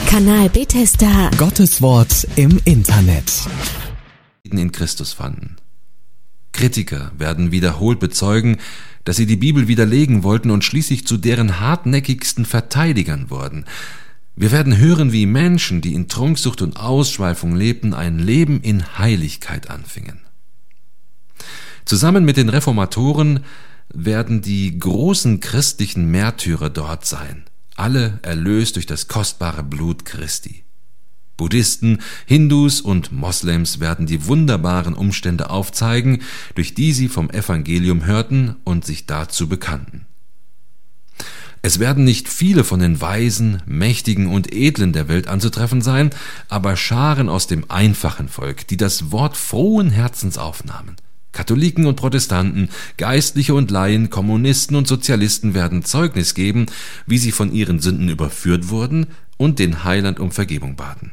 Kanal Bethesda. Gottes Wort im Internet. In Christus fanden. Kritiker werden wiederholt bezeugen, dass sie die Bibel widerlegen wollten und schließlich zu deren hartnäckigsten Verteidigern wurden. Wir werden hören, wie Menschen, die in Trunksucht und Ausschweifung lebten, ein Leben in Heiligkeit anfingen. Zusammen mit den Reformatoren werden die großen christlichen Märtyrer dort sein, alle erlöst durch das kostbare Blut Christi. Buddhisten, Hindus und Moslems werden die wunderbaren Umstände aufzeigen, durch die sie vom Evangelium hörten und sich dazu bekannten. Es werden nicht viele von den Weisen, Mächtigen und Edlen der Welt anzutreffen sein, aber Scharen aus dem einfachen Volk, die das Wort frohen Herzens aufnahmen. Katholiken und Protestanten, Geistliche und Laien, Kommunisten und Sozialisten werden Zeugnis geben, wie sie von ihren Sünden überführt wurden und den Heiland um Vergebung baten.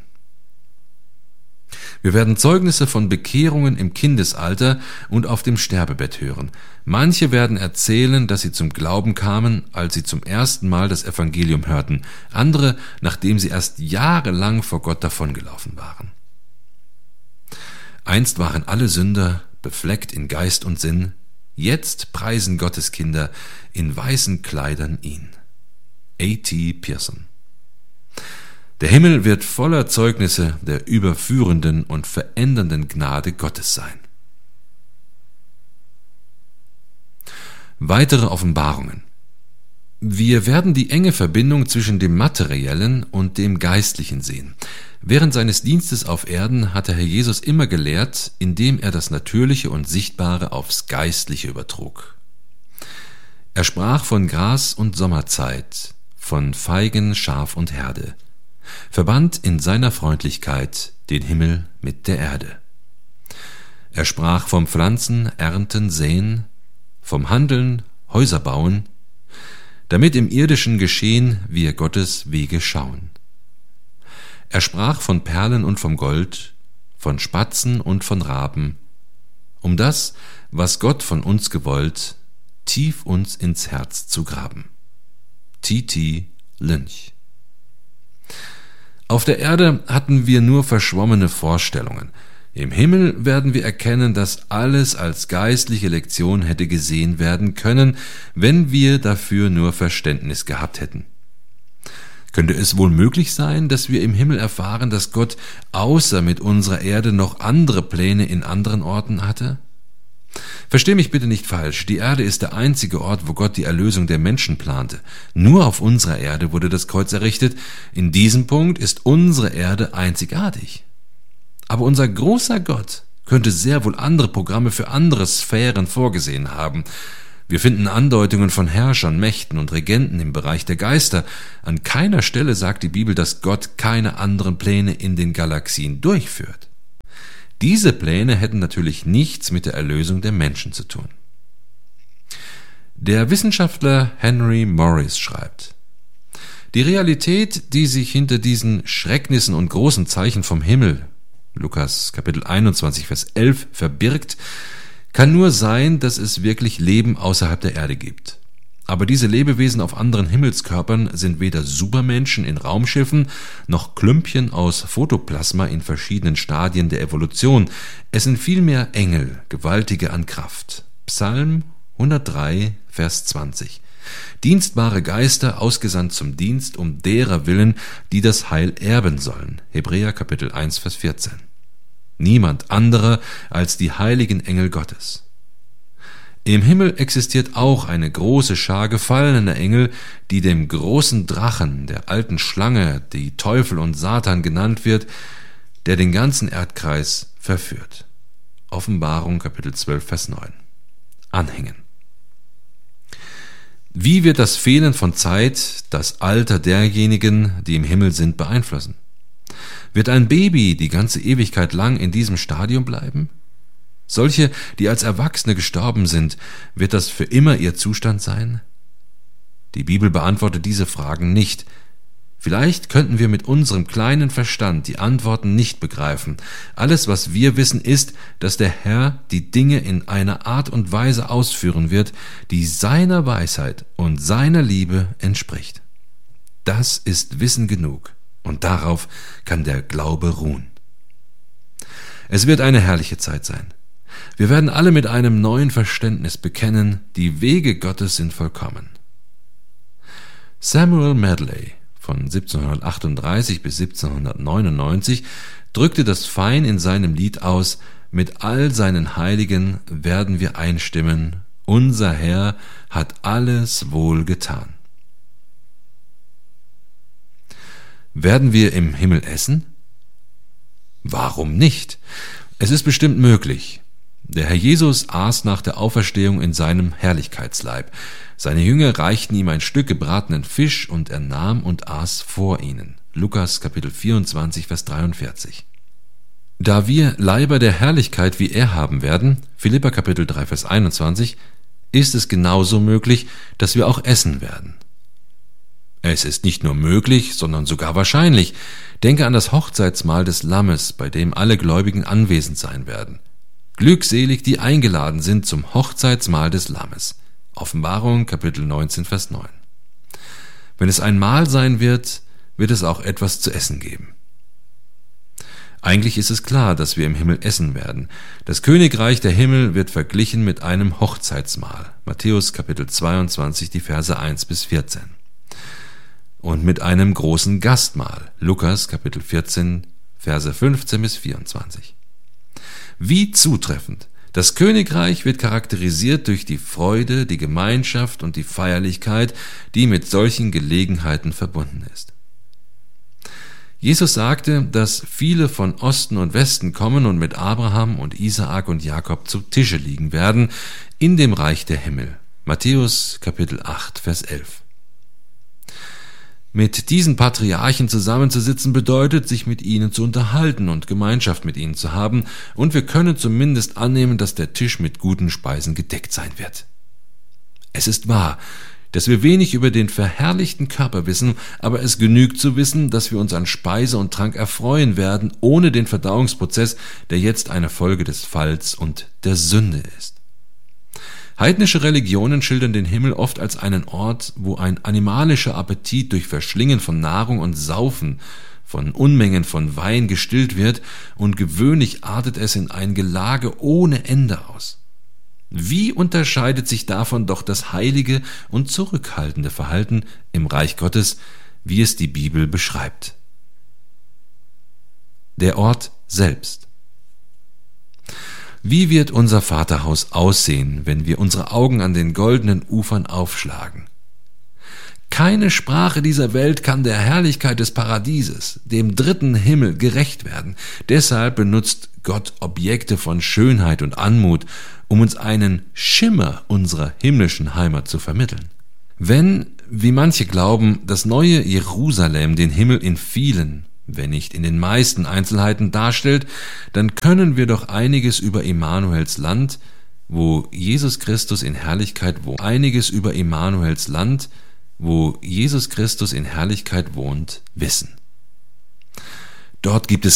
Wir werden Zeugnisse von Bekehrungen im Kindesalter und auf dem Sterbebett hören. Manche werden erzählen, dass sie zum Glauben kamen, als sie zum ersten Mal das Evangelium hörten, andere, nachdem sie erst jahrelang vor Gott davongelaufen waren. Einst waren alle Sünder befleckt in Geist und Sinn, jetzt preisen Gottes Kinder in weißen Kleidern ihn. A.T. Pierson. Der Himmel wird voller Zeugnisse der überführenden und verändernden Gnade Gottes sein. Weitere Offenbarungen. Wir werden die enge Verbindung zwischen dem Materiellen und dem Geistlichen sehen. Während seines Dienstes auf Erden hat der Herr Jesus immer gelehrt, indem er das Natürliche und Sichtbare aufs Geistliche übertrug. Er sprach von Gras und Sommerzeit, von Feigen, Schaf und Herde, verband in seiner Freundlichkeit den Himmel mit der Erde. Er sprach vom Pflanzen, Ernten, Säen, vom Handeln, Häuser bauen, damit im irdischen Geschehen wir Gottes Wege schauen. Er sprach von Perlen und vom Gold, von Spatzen und von Raben, um das, was Gott von uns gewollt, tief uns ins Herz zu graben. T.T. Lynch. Auf der Erde hatten wir nur verschwommene Vorstellungen. Im Himmel werden wir erkennen, dass alles als geistliche Lektion hätte gesehen werden können, wenn wir dafür nur Verständnis gehabt hätten. Könnte es wohl möglich sein, dass wir im Himmel erfahren, dass Gott außer mit unserer Erde noch andere Pläne in anderen Orten hatte? Versteh mich bitte nicht falsch, die Erde ist der einzige Ort, wo Gott die Erlösung der Menschen plante. Nur auf unserer Erde wurde das Kreuz errichtet. In diesem Punkt ist unsere Erde einzigartig. Aber unser großer Gott könnte sehr wohl andere Programme für andere Sphären vorgesehen haben. Wir finden Andeutungen von Herrschern, Mächten und Regenten im Bereich der Geister. An keiner Stelle sagt die Bibel, dass Gott keine anderen Pläne in den Galaxien durchführt. Diese Pläne hätten natürlich nichts mit der Erlösung der Menschen zu tun. Der Wissenschaftler Henry Morris schreibt: Die Realität, die sich hinter diesen Schrecknissen und großen Zeichen vom Himmel, Lukas Kapitel 21, Vers 11, verbirgt, kann nur sein, dass es wirklich Leben außerhalb der Erde gibt. Aber diese Lebewesen auf anderen Himmelskörpern sind weder Supermenschen in Raumschiffen, noch Klümpchen aus Photoplasma in verschiedenen Stadien der Evolution. Es sind vielmehr Engel, Gewaltige an Kraft. Psalm 103, Vers 20. Dienstbare Geister, ausgesandt zum Dienst, um derer willen, die das Heil erben sollen. Hebräer Kapitel 1, Vers 14. Niemand anderer als die heiligen Engel Gottes. Im Himmel existiert auch eine große Schar gefallener Engel, die dem großen Drachen, der alten Schlange, die Teufel und Satan genannt wird, der den ganzen Erdkreis verführt. Offenbarung Kapitel 12, Vers 9. Anhängen. Wie wird das Fehlen von Zeit das Alter derjenigen, die im Himmel sind, beeinflussen? Wird ein Baby die ganze Ewigkeit lang in diesem Stadium bleiben? Solche, die als Erwachsene gestorben sind, wird das für immer ihr Zustand sein? Die Bibel beantwortet diese Fragen nicht. Vielleicht könnten wir mit unserem kleinen Verstand die Antworten nicht begreifen. Alles, was wir wissen, ist, dass der Herr die Dinge in einer Art und Weise ausführen wird, die seiner Weisheit und seiner Liebe entspricht. Das ist Wissen genug. Und darauf kann der Glaube ruhen. Es wird eine herrliche Zeit sein. Wir werden alle mit einem neuen Verständnis bekennen, die Wege Gottes sind vollkommen. Samuel Medley von 1738 bis 1799 drückte das fein in seinem Lied aus: Mit all seinen Heiligen werden wir einstimmen, unser Herr hat alles wohl getan. Werden wir im Himmel essen? Warum nicht? Es ist bestimmt möglich. Der Herr Jesus aß nach der Auferstehung in seinem Herrlichkeitsleib. Seine Jünger reichten ihm ein Stück gebratenen Fisch und er nahm und aß vor ihnen. Lukas Kapitel 24, Vers 43. Da wir Leiber der Herrlichkeit wie er haben werden, Philipper Kapitel 3, Vers 21, ist es genauso möglich, dass wir auch essen werden. Es ist nicht nur möglich, sondern sogar wahrscheinlich. Denke an das Hochzeitsmahl des Lammes, bei dem alle Gläubigen anwesend sein werden. Glückselig, die eingeladen sind zum Hochzeitsmahl des Lammes. Offenbarung, Kapitel 19, Vers 9. Wenn es ein Mahl sein wird, wird es auch etwas zu essen geben. Eigentlich ist es klar, dass wir im Himmel essen werden. Das Königreich der Himmel wird verglichen mit einem Hochzeitsmahl. Matthäus, Kapitel 22, die Verse 1 bis 14. Und mit einem großen Gastmahl. Lukas, Kapitel 14, Verse 15 bis 24. Wie zutreffend! Das Königreich wird charakterisiert durch die Freude, die Gemeinschaft und die Feierlichkeit, die mit solchen Gelegenheiten verbunden ist. Jesus sagte, dass viele von Osten und Westen kommen und mit Abraham und Isaak und Jakob zu Tische liegen werden in dem Reich der Himmel. Matthäus Kapitel 8, Vers 11. Mit diesen Patriarchen zusammenzusitzen bedeutet, sich mit ihnen zu unterhalten und Gemeinschaft mit ihnen zu haben, und wir können zumindest annehmen, dass der Tisch mit guten Speisen gedeckt sein wird. Es ist wahr, dass wir wenig über den verherrlichten Körper wissen, aber es genügt zu wissen, dass wir uns an Speise und Trank erfreuen werden, ohne den Verdauungsprozess, der jetzt eine Folge des Falls und der Sünde ist. Heidnische Religionen schildern den Himmel oft als einen Ort, wo ein animalischer Appetit durch Verschlingen von Nahrung und Saufen von Unmengen von Wein gestillt wird, und gewöhnlich artet es in ein Gelage ohne Ende aus. Wie unterscheidet sich davon doch das heilige und zurückhaltende Verhalten im Reich Gottes, wie es die Bibel beschreibt? Der Ort selbst. Wie wird unser Vaterhaus aussehen, wenn wir unsere Augen an den goldenen Ufern aufschlagen? Keine Sprache dieser Welt kann der Herrlichkeit des Paradieses, dem dritten Himmel, gerecht werden. Deshalb benutzt Gott Objekte von Schönheit und Anmut, um uns einen Schimmer unserer himmlischen Heimat zu vermitteln. Wenn, wie manche glauben, das neue Jerusalem den Himmel in vielen, wenn nicht in den meisten Einzelheiten darstellt, dann können wir doch einiges über Immanuels Land, wo Jesus Christus in Herrlichkeit wohnt, wissen. Dort gibt es